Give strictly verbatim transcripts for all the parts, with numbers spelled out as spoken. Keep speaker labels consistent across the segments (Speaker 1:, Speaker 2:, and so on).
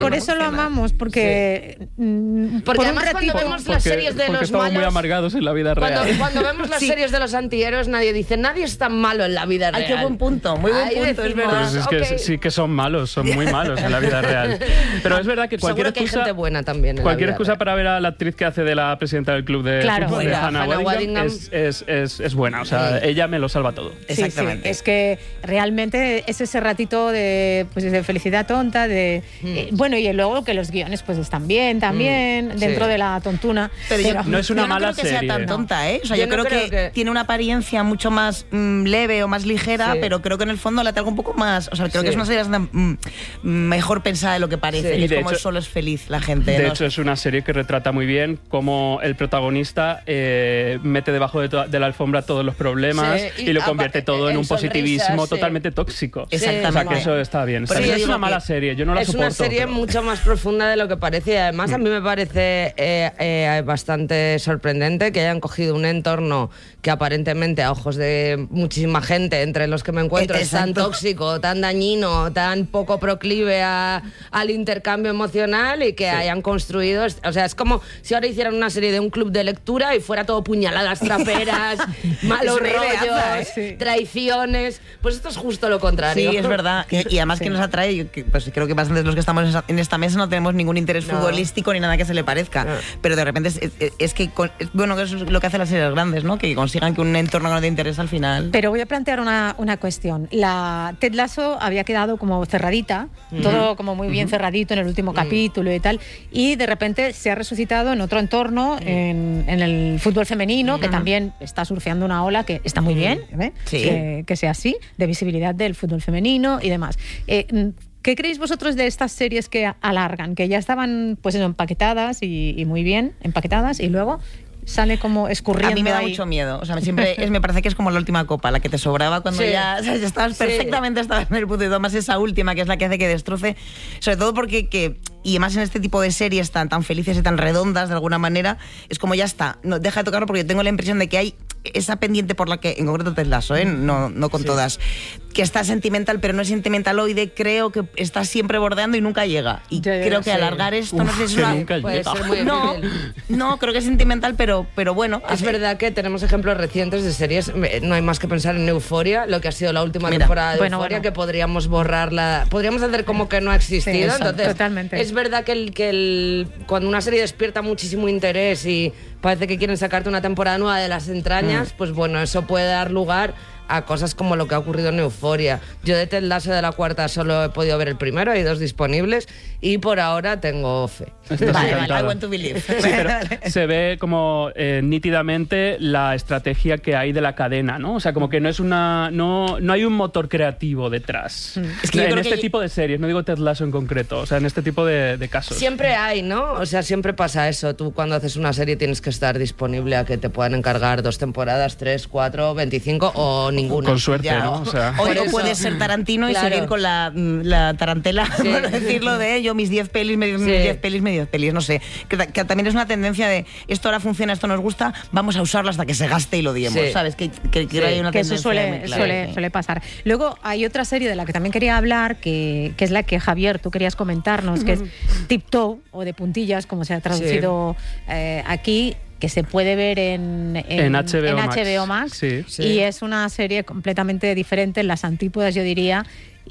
Speaker 1: por eso lo amamos, porque...
Speaker 2: Sí. Porque
Speaker 1: por
Speaker 2: además cuando vemos
Speaker 3: porque,
Speaker 2: las series de
Speaker 3: porque
Speaker 2: los
Speaker 3: estamos
Speaker 2: malos...
Speaker 3: muy amargados en la vida real.
Speaker 2: Cuando, cuando vemos las
Speaker 1: Sí.
Speaker 2: series de los antihéroes, nadie dice, nadie es tan malo en la vida real.
Speaker 1: Ay, qué buen punto, muy buen
Speaker 2: Ahí
Speaker 1: punto, es
Speaker 2: decimos,
Speaker 1: verdad.
Speaker 3: Pues es que
Speaker 2: ok.
Speaker 3: sí que son malos, son muy malos en la vida real. Pero es verdad que cualquier
Speaker 2: Seguro que hay
Speaker 3: excusa,
Speaker 2: gente buena también en
Speaker 3: cualquier
Speaker 2: la vida
Speaker 3: excusa
Speaker 2: real.
Speaker 3: para ver a la actriz que hace de la presidenta del club de
Speaker 1: Claro.
Speaker 3: fútbol, de
Speaker 2: Buena,
Speaker 3: Hannah
Speaker 2: Hannah
Speaker 3: Waddingham,
Speaker 2: Waddingham.
Speaker 3: es, es, es, es buena. O sea, ella me lo salva todo.
Speaker 1: Sí,
Speaker 4: Exactamente.
Speaker 1: sí, es que realmente es ese ratito de, pues, de felicidad tonta, de
Speaker 2: Mm.
Speaker 1: eh, bueno, y luego que los guiones pues están bien también,
Speaker 2: Mm,
Speaker 1: dentro
Speaker 2: sí.
Speaker 1: de la tontuna.
Speaker 4: Pero yo,
Speaker 3: No es una
Speaker 4: yo no
Speaker 3: mala
Speaker 4: creo que
Speaker 3: serie.
Speaker 4: sea tan tonta, ¿eh? O sea,
Speaker 2: Yo
Speaker 4: yo,
Speaker 2: no
Speaker 4: creo,
Speaker 2: creo
Speaker 4: que,
Speaker 2: que-
Speaker 4: tiene una apariencia mucho más mm, leve o más ligera,
Speaker 2: Sí.
Speaker 4: pero creo que en el fondo la traigo un poco más... O sea, creo
Speaker 2: Sí.
Speaker 4: que es una serie bastante, mm, mejor pensada de lo que parece.
Speaker 2: Sí.
Speaker 4: Y
Speaker 3: Y
Speaker 4: es
Speaker 3: de
Speaker 4: como
Speaker 3: hecho-
Speaker 4: solo es feliz la gente.
Speaker 3: De
Speaker 4: ¿no?
Speaker 3: hecho, es una serie que retrata muy bien cómo el protagonista eh, mete debajo de, to- de la alfombra todos los problemas
Speaker 2: Sí,
Speaker 3: y,
Speaker 2: y
Speaker 3: lo
Speaker 2: apa-
Speaker 3: convierte todo en,
Speaker 2: en
Speaker 3: un positivismo
Speaker 2: sonrisas, sí.
Speaker 3: totalmente tóxico.
Speaker 4: Exactamente.
Speaker 3: O sea, que eso está bien.
Speaker 4: Por
Speaker 3: Está
Speaker 4: eso
Speaker 3: bien. Es
Speaker 4: digo
Speaker 3: una mala
Speaker 4: que
Speaker 3: serie, yo no la
Speaker 2: es
Speaker 3: soporto.
Speaker 2: una serie
Speaker 3: pero-
Speaker 2: mucho más profunda de lo que parece y además a mí me parece eh, eh, bastante sorprendente que hayan cogido un entorno que aparentemente a ojos de muchísima gente, entre los que me encuentro, es tan
Speaker 4: Exacto.
Speaker 2: tóxico, tan dañino, tan poco proclive a- al intercambio emocional y que hayan construido... O sea, es como si ahora hicieran una serie de un club de lectura y fuera todo puñaladas traperas, malos
Speaker 4: Es una ideaza,
Speaker 2: rollos,
Speaker 1: ¿eh? Sí.
Speaker 2: traiciones... Pues esto es justo lo contrario.
Speaker 4: Sí, es verdad. Y, y además que nos atrae, yo que, pues creo que bastantes de los que estamos en esa- en esta mesa no tenemos ningún interés
Speaker 2: No.
Speaker 4: futbolístico ni nada que se le parezca.
Speaker 2: No.
Speaker 4: Pero de repente es, es- es que, con- es- bueno, que eso es lo que hacen las series grandes, ¿no? Que consigan que un entorno que no te interesa al final.
Speaker 1: Pero voy a plantear una, una cuestión. La Ted Lasso había quedado como cerradita, todo como muy bien cerradito en el último capítulo y tal, y de repente se ha resucitado en otro entorno, en, en el fútbol femenino, que también está surfeando una ola que está muy bien, ¿eh?
Speaker 4: Sí.
Speaker 1: que, que sea así, de visibilidad del fútbol femenino y demás. Eh, ¿Qué creéis vosotros de estas series que alargan, que ya estaban pues eso, empaquetadas y, y muy bien empaquetadas y luego sale como escurriendo
Speaker 4: A mí me da
Speaker 1: ahí?
Speaker 4: mucho miedo. O sea, siempre es, me parece que es como la última copa, la que te sobraba cuando
Speaker 2: Sí.
Speaker 4: ya, o sea, ya estabas
Speaker 2: Sí.
Speaker 4: perfectamente, estabas en el punto y tomas esa última que es la que hace que destroce. Sobre todo porque, que, y además en este tipo de series tan, tan felices y tan redondas, de alguna manera, es como ya está, no, deja de tocarlo porque yo tengo la impresión de que hay esa pendiente por la que, en concreto Ted Lasso, ¿eh? no, no con todas, que está sentimental, pero no es sentimentaloide, creo que está siempre bordeando y nunca llega. Y
Speaker 1: Ya, ya,
Speaker 4: creo que
Speaker 2: sí.
Speaker 4: alargar esto, no
Speaker 3: Uf,
Speaker 4: sé si es
Speaker 3: que
Speaker 4: una...
Speaker 3: nunca
Speaker 2: Puede
Speaker 3: llega.
Speaker 2: ser muy
Speaker 4: No,
Speaker 2: difícil.
Speaker 4: no, creo que es sentimental, pero, pero bueno.
Speaker 2: Es verdad que tenemos ejemplos recientes de series, eh, no hay más que pensar en Euphoria, lo que ha sido la última
Speaker 4: Mira,
Speaker 2: temporada de
Speaker 1: bueno,
Speaker 2: Euphoria,
Speaker 1: bueno.
Speaker 2: que podríamos borrarla, podríamos hacer como que no ha existido.
Speaker 1: Sí, exacto,
Speaker 2: Entonces,
Speaker 1: totalmente.
Speaker 2: es verdad que, el, que el, cuando una serie despierta muchísimo interés y parece que quieren sacarte una temporada nueva de las entrañas, pues bueno, eso puede dar lugar a cosas como lo que ha ocurrido en Euphoria. Yo de Ted Lasso de la cuarta solo he podido ver el primero, hay dos disponibles y por ahora tengo fe.
Speaker 3: Estás
Speaker 4: Vale, vale,
Speaker 3: encantada.
Speaker 4: I want to believe.
Speaker 3: Sí, pero se ve como eh, nítidamente la estrategia que hay de la cadena, ¿no? O sea, como que no es una no, no hay un motor creativo detrás.
Speaker 4: Es que yo
Speaker 3: en
Speaker 4: creo
Speaker 3: este
Speaker 4: que-
Speaker 3: tipo de series, no digo Ted Lasso en concreto, o sea, en este tipo de, de casos.
Speaker 2: Siempre hay, ¿no? O sea, siempre pasa eso. Tú cuando haces una serie tienes que estar disponible a que te puedan encargar dos temporadas, tres, cuatro, veinticinco o ninguna.
Speaker 3: Con suerte,
Speaker 4: Ya,
Speaker 3: ¿no? O sea,
Speaker 4: o
Speaker 2: Por
Speaker 4: o
Speaker 2: eso.
Speaker 4: puedes ser Tarantino y
Speaker 2: Claro.
Speaker 4: seguir con la, la tarantela,
Speaker 2: Sí.
Speaker 4: por decirlo, de yo mis diez pelis, mis
Speaker 2: Sí.
Speaker 4: diez pelis, mis diez pelis, no sé. Que, ta- que también es una tendencia de esto ahora funciona, esto nos gusta, vamos a usarlo hasta que se gaste y lo diemos,
Speaker 2: Sí.
Speaker 4: ¿sabes? Que, que, que
Speaker 2: Sí.
Speaker 4: hay una
Speaker 1: que eso
Speaker 4: tendencia
Speaker 1: suele,
Speaker 4: muy clara,
Speaker 1: suele,
Speaker 4: sí.
Speaker 1: suele pasar. Luego hay otra serie de la que también quería hablar, que, que es la que Javier, tú querías comentarnos, que es Tiptoe, o de puntillas, como se ha traducido eh, aquí, que se puede ver en, en,
Speaker 3: En H B O
Speaker 1: en
Speaker 3: Max.
Speaker 1: H B O Max.
Speaker 3: Sí.
Speaker 2: Sí.
Speaker 1: Y es una serie completamente diferente, en las antípodas yo diría,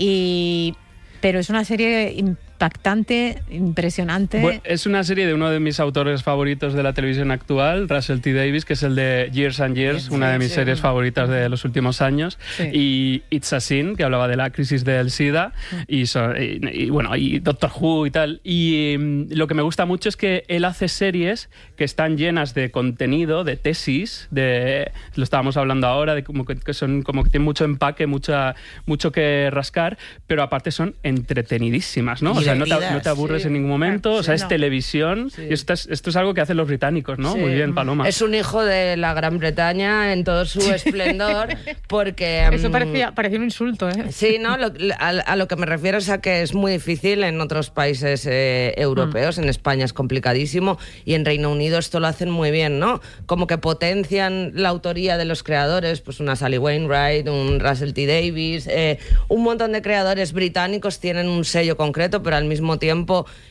Speaker 1: y, pero es una serie impactante, impresionante.
Speaker 3: Bueno, es una serie de uno de mis autores favoritos de la televisión actual, Russell T. Davies, que es el de Years and Years, una de mis
Speaker 2: sí.
Speaker 3: series favoritas de los últimos años,
Speaker 1: Sí.
Speaker 3: y It's a Sin, que hablaba de la crisis del SIDA, y, so- y- y, bueno, y Doctor Who y tal. Y mm, lo que me gusta mucho es que él hace series que están llenas de contenido, de tesis, de lo estábamos hablando ahora, de como que, que son como que tienen mucho empaque, mucha, mucho que rascar, pero aparte son entretenidísimas, ¿no? O sea, no te, no te aburres
Speaker 2: Sí.
Speaker 3: en ningún momento, o sea, es
Speaker 1: No.
Speaker 3: televisión,
Speaker 2: Sí.
Speaker 3: y esto es, esto es algo que hacen los británicos, ¿no?
Speaker 2: Sí.
Speaker 3: Muy bien, Paloma.
Speaker 2: Es un hijo de la Gran Bretaña en todo su esplendor, porque...
Speaker 1: Eso
Speaker 2: mm,
Speaker 1: parecía, parecía un insulto, ¿eh?
Speaker 2: Sí, ¿no? Lo- a, a lo que me refiero es a que es muy difícil en otros países eh, europeos, en España es complicadísimo y en Reino Unido esto lo hacen muy bien, ¿no? Como que potencian la autoría de los creadores, pues una Sally Wainwright, un Russell T. Davies, eh, un montón de creadores británicos tienen un sello concreto, pero al mismo tiempo